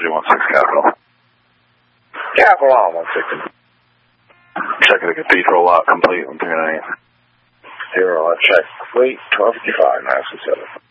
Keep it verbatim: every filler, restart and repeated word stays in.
Georgia one six Capital. Capital one six. Check the Cathedral lot complete on three nine eight. Zero, I'll check. Wait, twelve fifty-five, nine six seven.